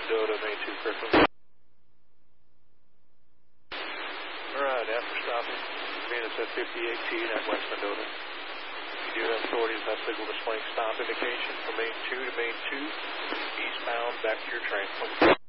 Mendota, main 2, Kirkland. Alright, after stopping, Venus at 58T at West Mendota. You do have authority to signal displaying stop indication from main 2 to main 2, eastbound back to your train.